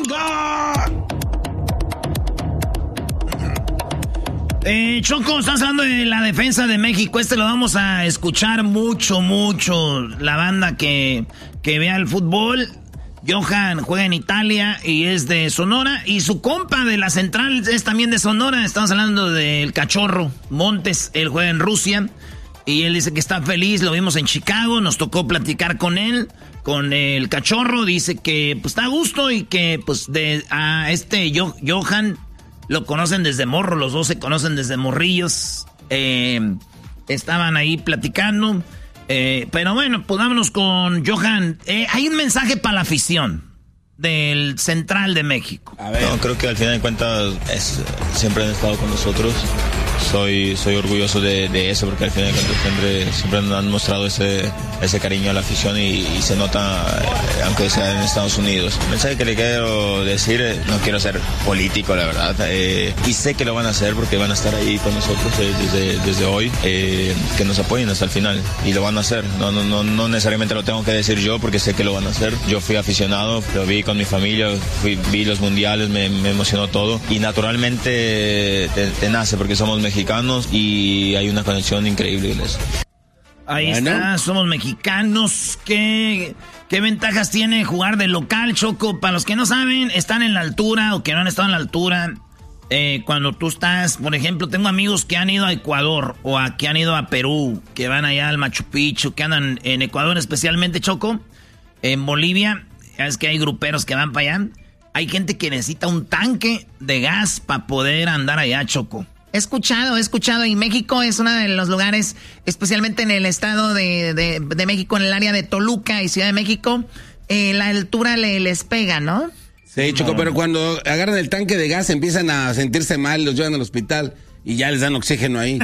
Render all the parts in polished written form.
Choco, estás hablando de la defensa de México. Lo vamos a escuchar mucho. La banda que vea el fútbol. Johan juega en Italia y es de Sonora. Y su compa de la central es también de Sonora. Estamos hablando del Cachorro Montes. Él juega en Rusia. Y él dice que está feliz. Lo vimos en Chicago. Nos tocó platicar con él. Con el Cachorro. Dice que pues está a gusto y que pues Johan lo conocen desde morro. Los dos se conocen desde morrillos. Estaban ahí platicando. Pero bueno, pues vámonos con Johan. Hay un mensaje para la afición del Central de México. A ver. No, creo que al final de cuentas siempre han estado con nosotros. Soy orgulloso de eso, porque al final de cuentas siempre han mostrado ese cariño a la afición y se nota, aunque sea en Estados Unidos. El mensaje que le quiero decir, no quiero ser político, la verdad, y sé que lo van a hacer porque van a estar ahí con nosotros desde hoy, que nos apoyen hasta el final, y lo van a hacer. No necesariamente lo tengo que decir yo, porque sé que lo van a hacer. Yo fui aficionado, lo vi con mi familia, vi los mundiales, me emocionó todo, y naturalmente te nace, porque somos mexicanos y hay una conexión increíble en eso. Ahí está, somos mexicanos. ¿Qué ventajas tiene jugar de local, Choco? Para los que no saben, están en la altura o que no han estado en la altura. Cuando tú estás, por ejemplo, tengo amigos que han ido a Ecuador o que han ido a Perú, que van allá al Machu Picchu, que andan en Ecuador especialmente, Choco. En Bolivia, es que hay gruperos que van para allá. Hay gente que necesita un tanque de gas para poder andar allá, Choco. He escuchado, y México es uno de los lugares, especialmente en el estado de México, en el área de Toluca y Ciudad de México, la altura les pega, ¿no? Sí, Choco, pero cuando agarran el tanque de gas empiezan a sentirse mal, los llevan al hospital y ya les dan oxígeno ahí.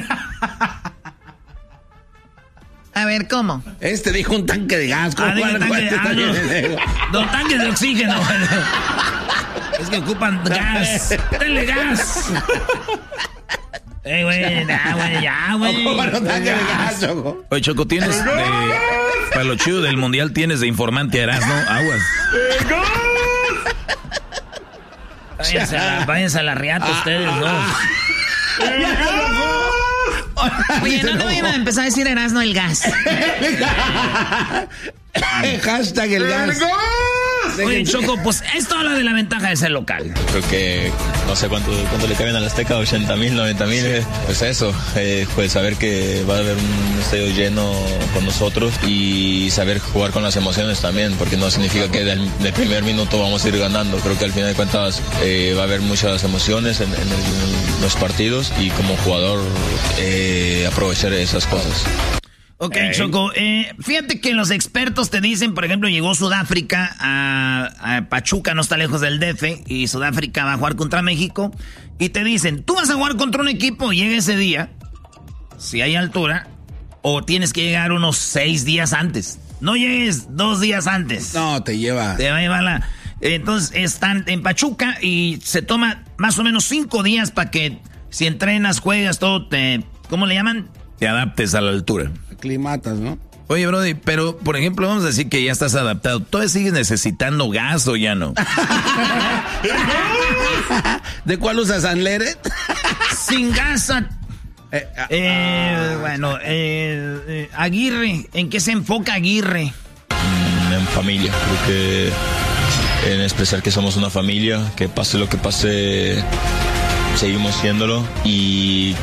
A ver, ¿cómo? Dijo un tanque de gas. Dos tanques de oxígeno. Es que ocupan gas. ¡Denle gas! Güey, ya, güey. Oye, Choco, tienes para lo chido del mundial tienes de informante a Erasmo, aguas. Váyanse a la riata ustedes dos. Oye, no te vayan a empezar a decir Erasmo el gas. Hashtag el gas. Oye, Choco, pues esto habla de la ventaja de ser local. Creo que no sé cuánto le caben al Azteca, 80,000, 90,000. Sí. Pues eso, pues saber que va a haber un estadio lleno con nosotros y saber jugar con las emociones también, porque no significa que del primer minuto vamos a ir ganando. Creo que al final de cuentas va a haber muchas emociones en los partidos y como jugador aprovechar esas cosas. Ok, Choco, fíjate que los expertos te dicen, por ejemplo, llegó Sudáfrica a Pachuca, no está lejos del DF, y Sudáfrica va a jugar contra México, y te dicen, tú vas a jugar contra un equipo, llega ese día, si hay altura, o tienes que llegar unos 6 días antes. No llegues 2 días antes. No, te va a llevar Entonces están en Pachuca y se toma más o menos 5 días para que si entrenas, juegas, todo, ¿cómo le llaman? Te adaptes a la altura. Aclimatas, ¿no? Oye, Brody, pero, por ejemplo, vamos a decir que ya estás adaptado. ¿Todavía sigues necesitando gas o ya no? ¿De cuál usas, Anleret? Sin gas. Aguirre, ¿en qué se enfoca Aguirre? En familia, creo que en especial que somos una familia, que pase lo que pase, seguimos siéndolo y